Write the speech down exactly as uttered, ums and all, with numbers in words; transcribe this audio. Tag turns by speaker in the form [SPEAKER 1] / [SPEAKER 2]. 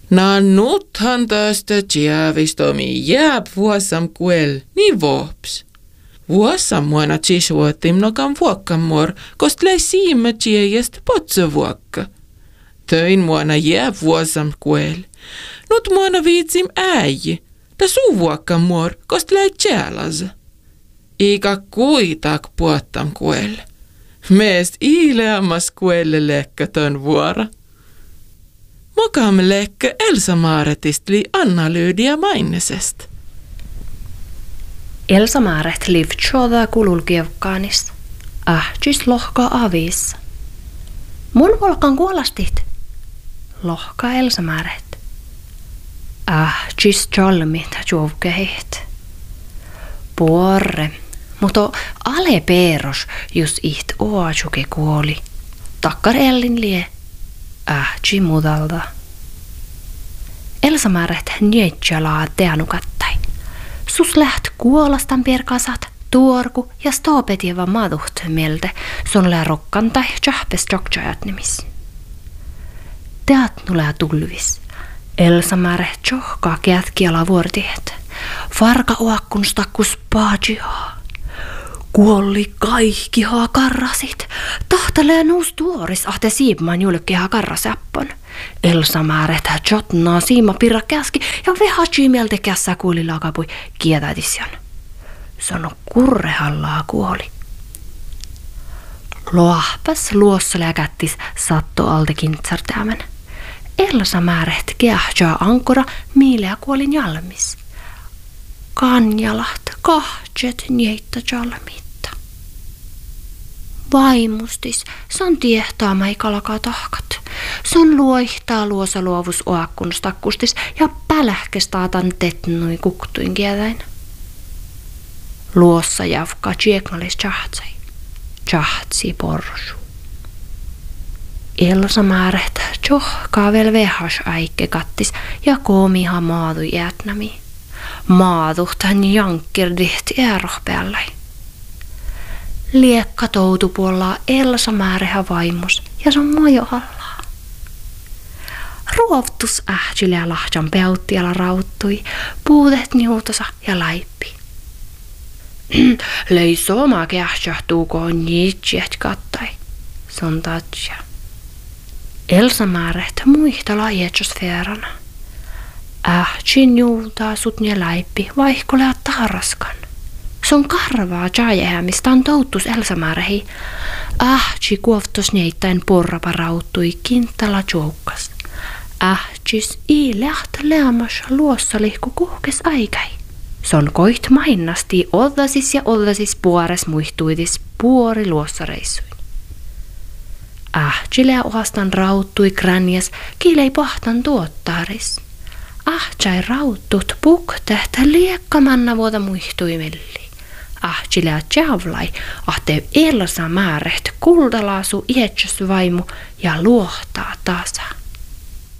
[SPEAKER 1] Na nuthan tästä tjäävistomi jääb vuosam kuel, niin vops. Vuosam muona tjisuotim nokan vuokkamor, kost läi siima tjääjästä potsa vuokka. Töin muona jääb vuosam kuel. Nut muona viitsim äiji, ta suu vuokkamor, kost läi tjääläsä. Ikä kuitak puottam kuel. Meest iileammas kuelle lekka tön vuora. Mokaamme lekka Elsa Maaretist li Anna-Lydia Mainesest.
[SPEAKER 2] Elsa Maaret liv tjoda kululkievkaanis. Ahtis lohka avis. Mun volkan kuolastit. Lohka Elsa Maaret. Ahtis tjolmit juovkehit. Porre. Mutta ale peros, jos iht oatsuke kuoli. Takkar ellin lie. Ähtsi mudalta. Elsa Maaret njeitjalaa teanukattai. Sus läht kuolastan perkasat, tuorku ja stoopetieva maduht mieltä. Son lää rokkantai tjahpes tjoktjajat nimis. Teat nulää tulvis. Elsa Maaret tjohkaa kätkiala vuortiet. Farka oakkun stakkus paajihaa. Kuolli kaikkihaa karrasit. Tahtalee nuus tuoris ahte siipmaan julkehaa karrasäppon. Elsa Maaret jotnaa siima pirra käski ja vehatsi mieltä kässä kuoli lakapui kietätisjan. Sano kurrehallaa kuoli. Loahpas luossa läkättis satto alta kintsartäämän. Elsa Maaret kähtsää ankora miileä kuolin jalmis. Kanjalaht kahtset niitä jalmitta. Vaimustis, son tiehtaa maikalakaa tahkat. Son luohtaa luosa luovus oakkun stakkustis ja pälähkestaatan tetnui kuktuin kieltäin. Luossa javka tjeknalis tjahtsai. Tjahtsi porsu. Elsa Maaret tjohkaa vel vehas äikke kattis ja koomiha maadu jätnämi. Maaduhtan jankkirdihti erohpeallai. Liekka toutupuolaa Elsa Maareha vaimus ja se on mojo allaa. Ruovtus ähtsille ja lahjan peuttiala rauttui, puutet niutosa ja laippi. Lei soma kähtsahtuukoon niitsijät kattai, son tatsja. Elsa Maaret muihta lajietsosfeerana. Ähtsin juutaa sut ja läippi vaihkolea taharaskan. Son karvaa tjajäämistä on touttus Elsa Maarehi. Ähtsi kuoftos neittain porrapa rauttui kintala joukkas. Ähtsis ii läht leamas luossa lihku kuhkes aikai. Son koit mainasti ollasis ja ollasis puores muihtuitis puori luossa reissuin. Ähtsilää ohastan rauttui kränjes kiilei pahtan tuottaris. Ahtsai rauttut puktehtä liekkamanna vuota muihtuimelli. Ahtsilää tjavlai ahte Elsa Maaret kuldalaasu ietsäs vaimu ja luohtaa tasa.